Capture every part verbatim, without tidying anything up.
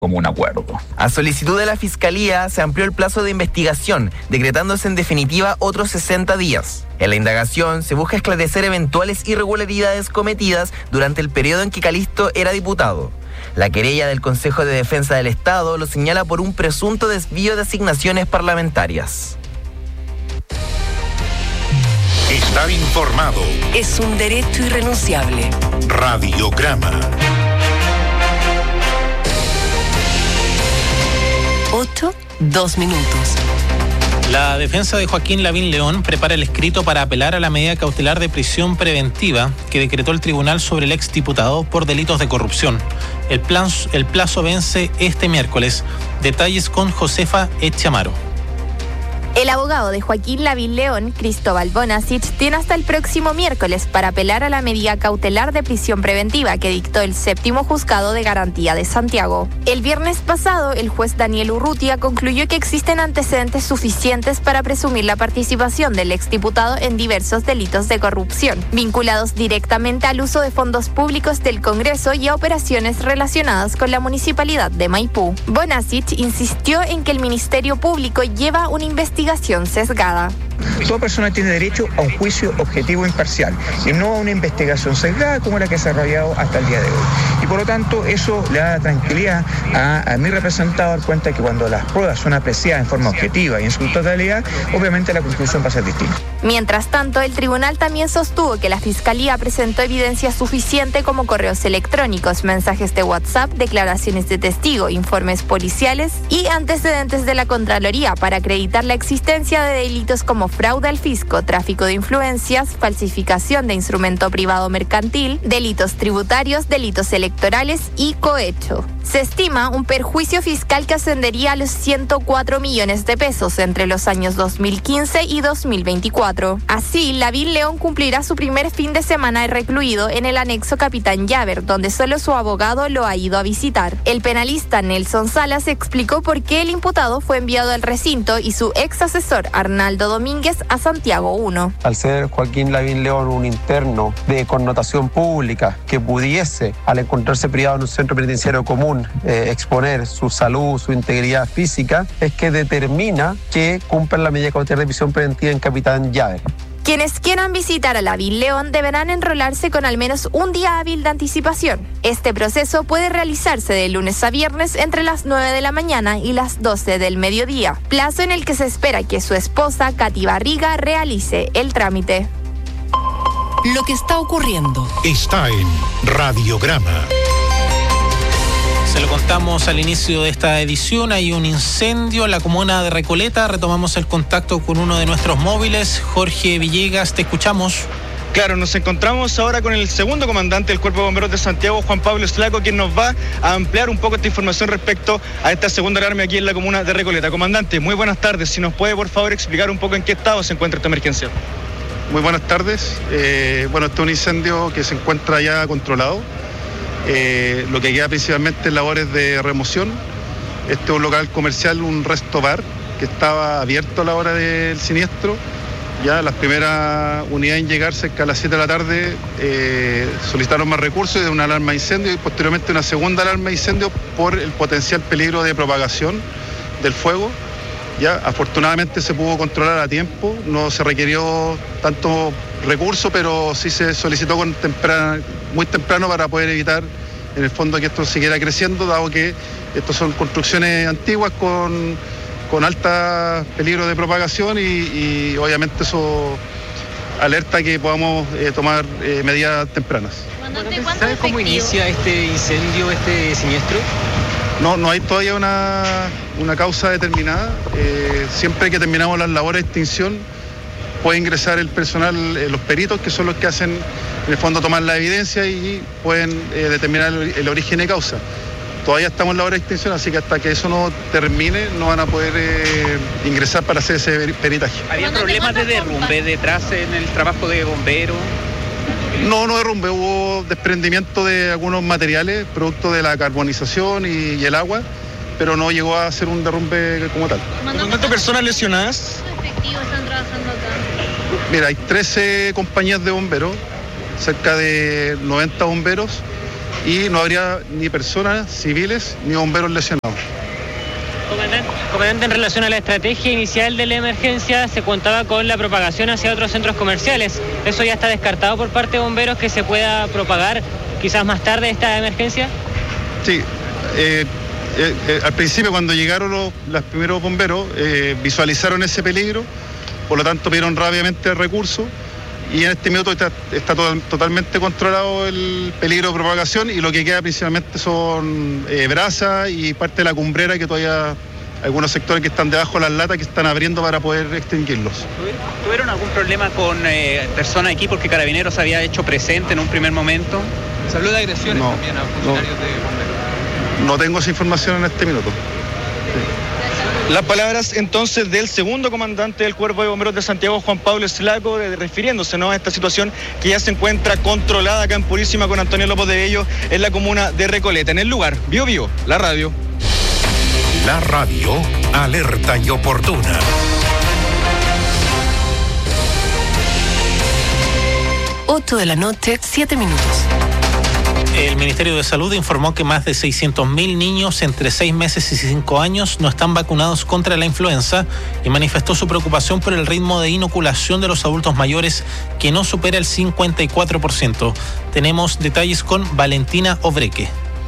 como un acuerdo. A solicitud de la Fiscalía se amplió el plazo de investigación, decretándose en definitiva otros sesenta días. En la indagación se busca esclarecer eventuales irregularidades cometidas durante el periodo en que Calisto era diputado. La querella del Consejo de Defensa del Estado lo señala por un presunto desvío de asignaciones parlamentarias. Estar informado es un derecho irrenunciable. Radiograma. ocho, dos minutos. La defensa de Joaquín Lavín León prepara el escrito para apelar a la medida cautelar de prisión preventiva que decretó el tribunal sobre el exdiputado por delitos de corrupción. El, plan, el plazo vence este miércoles. Detalles con Josefa Echamaro. El abogado de Joaquín Lavín León, Cristóbal Bonasich, tiene hasta el próximo miércoles para apelar a la medida cautelar de prisión preventiva que dictó el séptimo juzgado de garantía de Santiago. El viernes pasado, el juez Daniel Urrutia concluyó que existen antecedentes suficientes para presumir la participación del exdiputado en diversos delitos de corrupción, vinculados directamente al uso de fondos públicos del Congreso y a operaciones relacionadas con la municipalidad de Maipú. Bonasich insistió en que el Ministerio Público lleva una investigación investigación sesgada. Toda persona tiene derecho a un juicio objetivo e imparcial y no a una investigación sesgada como la que se ha desarrollado hasta el día de hoy. Y por lo tanto, eso le da tranquilidad a, a mi representado dar cuenta que cuando las pruebas son apreciadas en forma objetiva y en su totalidad, obviamente la conclusión va a ser distinta. Mientras tanto, el tribunal también sostuvo que la Fiscalía presentó evidencia suficiente como correos electrónicos, mensajes de WhatsApp, declaraciones de testigo, informes policiales y antecedentes de la Contraloría para acreditar la existencia de delitos como fraude al fisco, tráfico de influencias, falsificación de instrumento privado mercantil, delitos tributarios, delitos electorales y cohecho. Se estima un perjuicio fiscal que ascendería a los ciento cuatro millones de pesos entre los años dos mil quince y dos mil veinticuatro. Así, Lavín León cumplirá su primer fin de semana recluido en el anexo Capitán Llaver, donde solo su abogado lo ha ido a visitar. El penalista Nelson Salas explicó por qué el imputado fue enviado al recinto y su ex asesor Arnaldo Domínguez a Santiago uno. Al ser Joaquín Lavín León un interno de connotación pública que pudiese, al encontrarse privado en un centro penitenciario común, eh, exponer su salud, su integridad física, es que determina que cumplan la medida cautelar de prisión preventiva en Capitán Llaver. Quienes quieran visitar a Lavín León deberán enrolarse con al menos un día hábil de anticipación. Este proceso puede realizarse de lunes a viernes entre las nueve de la mañana y las doce del mediodía, plazo en el que se espera que su esposa, Katy Barriga, realice el trámite. Lo que está ocurriendo está en Radiograma. Se lo contamos al inicio de esta edición, hay un incendio en la comuna de Recoleta. Retomamos el contacto con uno de nuestros móviles. Jorge Villegas, te escuchamos. Claro, nos encontramos ahora con el segundo comandante del Cuerpo de Bomberos de Santiago, Juan Pablo Slaco, quien nos va a ampliar un poco esta información respecto a esta segunda alarma aquí en la comuna de Recoleta. Comandante, muy buenas tardes. Si nos puede, por favor, explicar un poco en qué estado se encuentra esta emergencia. Muy buenas tardes. Eh, bueno, este es un incendio que se encuentra ya controlado. Eh, lo que queda principalmente es labores de remoción. Este es un local comercial, un resto bar, que estaba abierto a la hora del siniestro. Ya las primeras unidades en llegar cerca a las siete de la tarde eh, solicitaron más recursos y de una alarma de incendio y posteriormente una segunda alarma de incendio por el potencial peligro de propagación del fuego. Ya afortunadamente se pudo controlar a tiempo, no se requirió tanto recurso, pero sí se solicitó con temprano, muy temprano para poder evitar en el fondo que esto siguiera creciendo, dado que estos son construcciones antiguas con, con alto peligro de propagación y, y obviamente eso alerta que podamos eh, tomar eh, medidas tempranas. ¿Sabe cómo inicia este incendio, este siniestro? No, no hay todavía una, una causa determinada. Eh, siempre que terminamos las labores de extinción puede ingresar el personal, eh, los peritos, que son los que hacen, en el fondo, tomar la evidencia y pueden eh, determinar el, el origen y causa. Todavía estamos en la labor de extinción, así que hasta que eso no termine no van a poder eh, ingresar para hacer ese peritaje. ¿Había problemas de derrumbe detrás en el trabajo de bomberos? No, no derrumbe, hubo desprendimiento de algunos materiales, producto de la carbonización y, y el agua, pero no llegó a ser un derrumbe como tal. ¿Cuántas personas lesionadas? ¿Efectivos están trabajando acá? Mira, hay trece compañías de bomberos, cerca de noventa bomberos, y no habría ni personas civiles ni bomberos lesionados. Comandante, comandante, en relación a la estrategia inicial de la emergencia, se contaba con la propagación hacia otros centros comerciales. ¿Eso ya está descartado por parte de bomberos, que se pueda propagar quizás más tarde esta emergencia? Sí, eh, eh, eh, al principio cuando llegaron los, los primeros bomberos eh, visualizaron ese peligro, por lo tanto pidieron rápidamente recursos y en este minuto está, está total, totalmente controlado el peligro de propagación y lo que queda principalmente son eh, brasas y parte de la cumbrera, que todavía algunos sectores que están debajo de las latas que están abriendo para poder extinguirlos. ¿Tuvieron algún problema con eh, personas aquí porque Carabineros había hecho presente en un primer momento? ¿Se habló de agresiones no, también a funcionarios no, de bomberos? No tengo esa información en este minuto. Sí. Las palabras entonces del segundo comandante del Cuerpo de Bomberos de Santiago, Juan Pablo Slaco, de, refiriéndose, ¿no?, a esta situación que ya se encuentra controlada acá en Purísima con Antonio López de Bello, en la comuna de Recoleta. En el lugar, Bio Bio, la radio. La radio, alerta y oportuna. ocho de la noche, siete minutos. El Ministerio de Salud informó que más de seiscientos mil niños entre seis meses y cinco años no están vacunados contra la influenza y manifestó su preocupación por el ritmo de inoculación de los adultos mayores, que no supera el cincuenta y cuatro por ciento. Tenemos detalles con Valentina Obreque.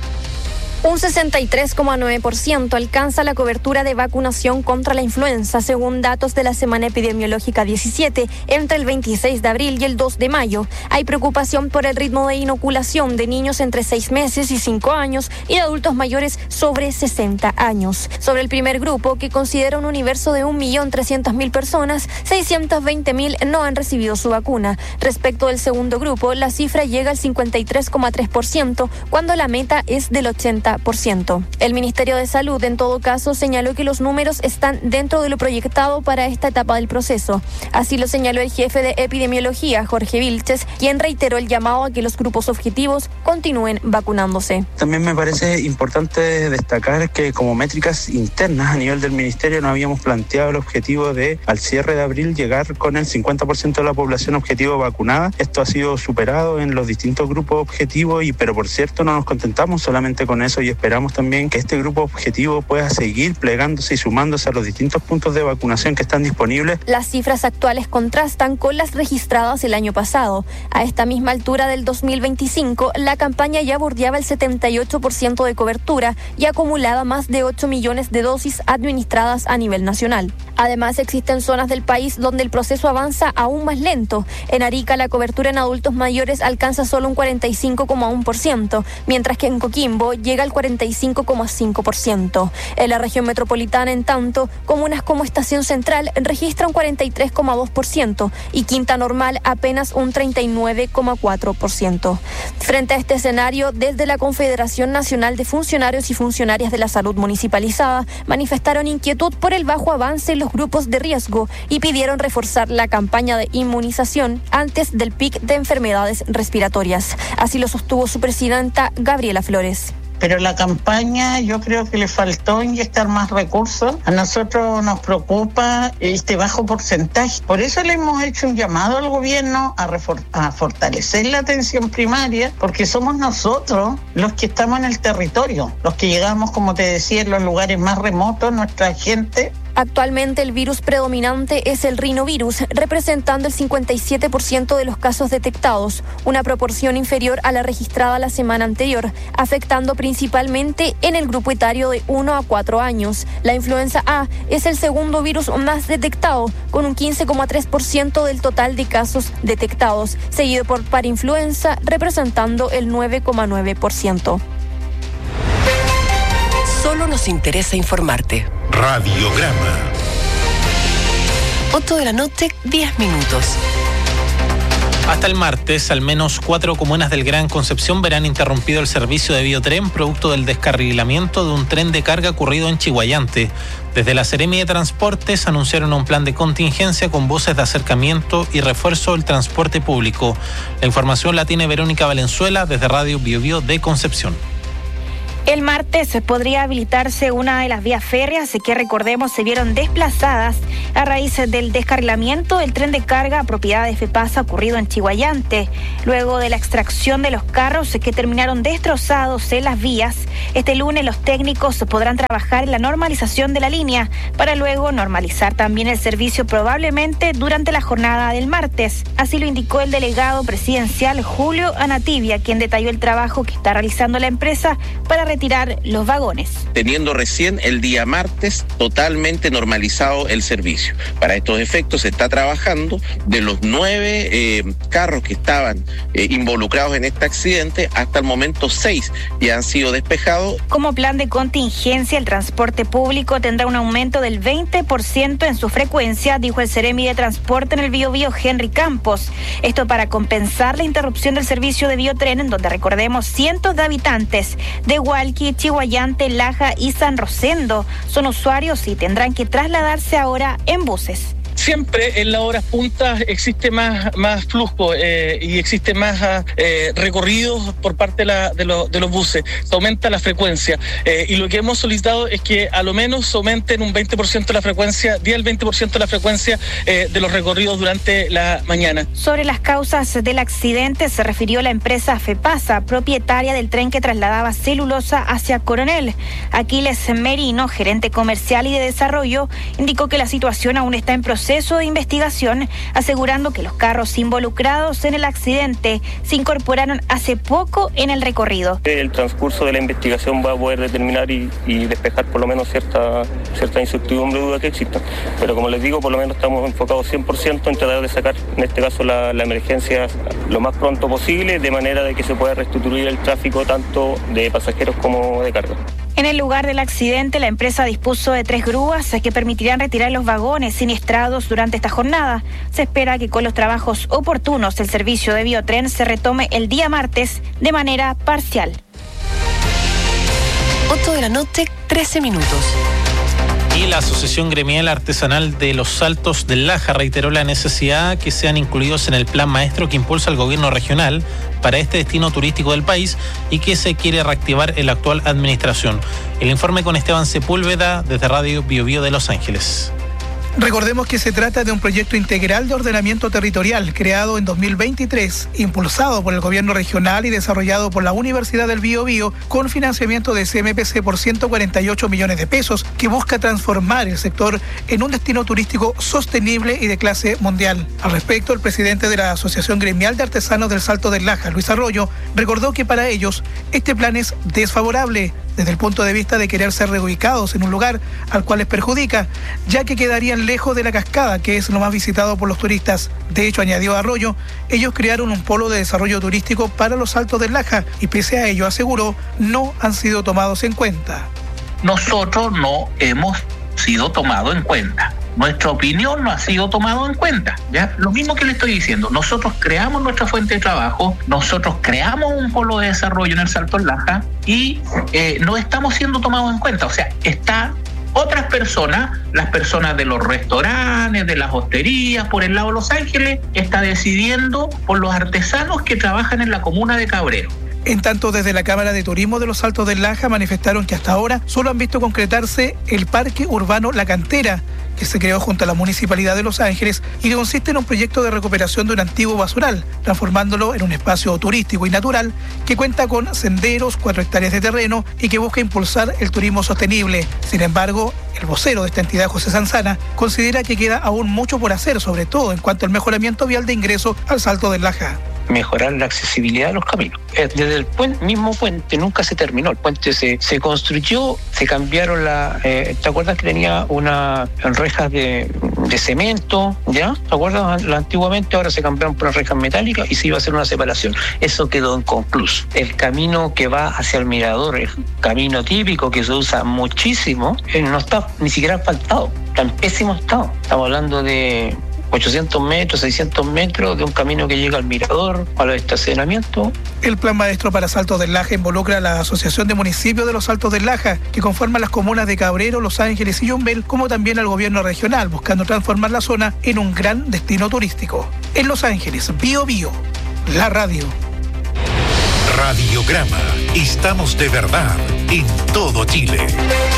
Un sesenta y tres coma nueve por ciento alcanza la cobertura de vacunación contra la influenza, según datos de la Semana Epidemiológica diecisiete, entre el veintiséis de abril y el dos de mayo. Hay preocupación por el ritmo de inoculación de niños entre seis meses y cinco años y de adultos mayores sobre sesenta años. Sobre el primer grupo, que considera un universo de un millón trescientas mil personas, seiscientos veinte mil no han recibido su vacuna. Respecto del segundo grupo, la cifra llega al cincuenta y tres coma tres por ciento, cuando la meta es del ochenta por ciento. El Ministerio de Salud, en todo caso, señaló que los números están dentro de lo proyectado para esta etapa del proceso. Así lo señaló el jefe de epidemiología, Jorge Vilches, quien reiteró el llamado a que los grupos objetivos continúen vacunándose. También me parece importante destacar que como métricas internas a nivel del Ministerio no habíamos planteado el objetivo de, al cierre de abril, llegar con el cincuenta por ciento de la población objetivo vacunada. Esto ha sido superado en los distintos grupos objetivos, y pero por cierto no nos contentamos solamente con eso y esperamos también que este grupo objetivo pueda seguir plegándose y sumándose a los distintos puntos de vacunación que están disponibles. Las cifras actuales contrastan con las registradas el año pasado. A esta misma altura del dos mil veinticinco, la campaña ya bordeaba el setenta y ocho por ciento de cobertura y acumulaba más de ocho millones de dosis administradas a nivel nacional. Además, existen zonas del país donde el proceso avanza aún más lento. En Arica, la cobertura en adultos mayores alcanza solo un cuarenta y cinco coma uno por ciento, mientras que en Coquimbo llega al cuarenta y cinco coma cinco por ciento. En la región metropolitana, en tanto, comunas como Estación Central registran cuarenta y tres coma dos por ciento y Quinta Normal apenas un treinta y nueve coma cuatro por ciento. Frente a este escenario, desde la Confederación Nacional de Funcionarios y Funcionarias de la Salud Municipalizada manifestaron inquietud por el bajo avance en los grupos de riesgo y pidieron reforzar la campaña de inmunización antes del pic de enfermedades respiratorias. Así lo sostuvo su presidenta, Gabriela Flores. Pero la campaña yo creo que le faltó inyectar más recursos. A nosotros nos preocupa este bajo porcentaje. Por eso le hemos hecho un llamado al gobierno a, refor- a fortalecer la atención primaria, porque somos nosotros los que estamos en el territorio, los que llegamos, como te decía, en los lugares más remotos, nuestra gente. Actualmente el virus predominante es el rinovirus, representando el cincuenta y siete por ciento de los casos detectados, una proporción inferior a la registrada la semana anterior, afectando principalmente en el grupo etario de uno a cuatro años. La influenza A es el segundo virus más detectado, con un quince coma tres por ciento del total de casos detectados, seguido por parainfluenza, representando el nueve coma nueve por ciento. Solo nos interesa informarte. Radiograma. ocho de la noche, diez minutos. Hasta el martes, al menos cuatro comunas del Gran Concepción verán interrumpido el servicio de biotren producto del descarrilamiento de un tren de carga ocurrido en Chiguayante. Desde la Seremi de Transportes anunciaron un plan de contingencia con buses de acercamiento y refuerzo del transporte público. La información la tiene Verónica Valenzuela desde Radio Bio Bio de Concepción. El martes podría habilitarse una de las vías férreas que, recordemos, se vieron desplazadas a raíz del descarrilamiento del tren de carga propiedad de FEPASA ocurrido en Chiguayante. Luego de la extracción de los carros que terminaron destrozados en las vías, este lunes los técnicos podrán trabajar en la normalización de la línea para luego normalizar también el servicio probablemente durante la jornada del martes. Así lo indicó el delegado presidencial Julio Anatibia, quien detalló el trabajo que está realizando la empresa para retirar los vagones. Teniendo recién el día martes totalmente normalizado el servicio. Para estos efectos se está trabajando de los nueve eh, carros que estaban eh, involucrados en este accidente, hasta el momento seis ya han sido despejados. Como plan de contingencia, el transporte público tendrá un aumento del veinte por ciento en su frecuencia, dijo el Seremi de Transporte en el Biobío, Henry Campos. Esto para compensar la interrupción del servicio de Biotren, en donde, recordemos, cientos de habitantes de Hualqui, Chiguayante, Laja y San Rosendo son usuarios y tendrán que trasladarse ahora en buses. Siempre en las horas puntas existe más, más flujo eh, y existe más eh, recorridos por parte de, la, de, lo, de los buses. Se aumenta la frecuencia eh, y lo que hemos solicitado es que a lo menos aumenten un veinte por ciento la frecuencia, diez al veinte por ciento la frecuencia eh, de los recorridos durante la mañana. Sobre las causas del accidente se refirió la empresa FEPASA, propietaria del tren que trasladaba celulosa hacia Coronel. Aquiles Merino, gerente comercial y de desarrollo, indicó que la situación aún está en proceso de investigación, asegurando que los carros involucrados en el accidente se incorporaron hace poco en el recorrido. El transcurso de la investigación va a poder determinar y, y despejar por lo menos cierta, cierta incertidumbre o duda que exista. Pero como les digo, por lo menos estamos enfocados cien por ciento en tratar de sacar, en este caso, la, la emergencia lo más pronto posible, de manera de que se pueda restituir el tráfico tanto de pasajeros como de carga. En el lugar del accidente, la empresa dispuso de tres grúas que permitirán retirar los vagones siniestrados durante esta jornada. Se espera que con los trabajos oportunos el servicio de Biotren se retome el día martes de manera parcial. ocho de la noche, trece minutos. Y la Asociación Gremial Artesanal de los Saltos del Laja reiteró la necesidad que sean incluidos en el plan maestro que impulsa el gobierno regional para este destino turístico del país y que se quiere reactivar en la actual administración. El informe con Esteban Sepúlveda desde Radio Biobío de Los Ángeles. Recordemos que se trata de un proyecto integral de ordenamiento territorial creado en dos mil veintitrés, impulsado por el gobierno regional y desarrollado por la Universidad del Biobío con financiamiento de C M P C por ciento cuarenta y ocho millones de pesos, que busca transformar el sector en un destino turístico sostenible y de clase mundial. Al respecto, el presidente de la Asociación Gremial de Artesanos del Salto del Laja, Luis Arroyo, recordó que para ellos este plan es desfavorable desde el punto de vista de querer ser reubicados en un lugar al cual les perjudica, ya que quedarían lejos de la cascada, que es lo más visitado por los turistas. De hecho, añadió Arroyo, ellos crearon un polo de desarrollo turístico para los Saltos del Laja y pese a ello, aseguró, no han sido tomados en cuenta. Nosotros no hemos sido tomados en cuenta. Nuestra opinión no ha sido tomada en cuenta, ¿ya? Lo mismo que le estoy diciendo, nosotros creamos nuestra fuente de trabajo, nosotros creamos un polo de desarrollo en el Salto del Laja y eh, no estamos siendo tomados en cuenta. O sea, está otras personas, las personas de los restaurantes, de las hosterías, por el lado de Los Ángeles, está decidiendo por los artesanos que trabajan en la comuna de Cabrero. En tanto, desde la Cámara de Turismo de los Saltos del Laja manifestaron que hasta ahora solo han visto concretarse el Parque Urbano La Cantera, que se creó junto a la Municipalidad de Los Ángeles y que consiste en un proyecto de recuperación de un antiguo basural, transformándolo en un espacio turístico y natural que cuenta con senderos, cuatro hectáreas de terreno y que busca impulsar el turismo sostenible. Sin embargo, el vocero de esta entidad, José Sanzana, considera que queda aún mucho por hacer, sobre todo en cuanto al mejoramiento vial de ingreso al Salto del Laja. Mejorar la accesibilidad de los caminos. Desde el puente, mismo puente nunca se terminó. El puente se, se construyó, se cambiaron la... Eh, ¿Te acuerdas que tenía una rejas de, de cemento? ¿Ya? ¿Te acuerdas? Antiguamente ahora se cambiaron por unas rejas metálicas y se iba a hacer una separación. Eso quedó inconcluso. El camino que va hacia el mirador, el camino típico que se usa muchísimo, eh, no está ni siquiera asfaltado. Está en pésimo estado. Estamos hablando de ochocientos metros, seiscientos metros de un camino que llega al mirador, a los estacionamientos. El plan maestro para Saltos del Laja involucra a la Asociación de Municipios de los Saltos del Laja, que conforman las comunas de Cabrero, Los Ángeles y Yumbel, como también al gobierno regional, buscando transformar la zona en un gran destino turístico. En Los Ángeles, Biobío, la radio. Radiograma. Estamos de verdad en todo Chile.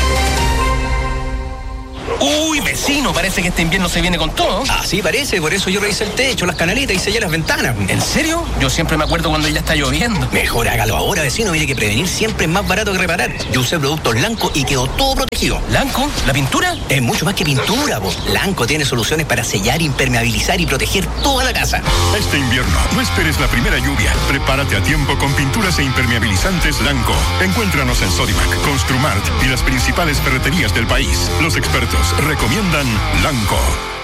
Uy, vecino, parece que este invierno se viene con todo. Así parece, por eso yo revisé el techo, las canaletas y sellé las ventanas. ¿En serio? Yo siempre me acuerdo cuando ya está lloviendo. Mejor hágalo ahora, vecino, mire que prevenir siempre es más barato que reparar. Yo usé productos Lanco y quedó todo protegido. ¿Lanco? ¿La pintura? Es mucho más que pintura, vos. Lanco tiene soluciones para sellar, impermeabilizar y proteger toda la casa. Este invierno, no esperes la primera lluvia. Prepárate a tiempo con pinturas e impermeabilizantes Lanco. Encuéntranos en Sodimac, Construmart y las principales ferreterías del país. Los expertos recomiendan Lanco.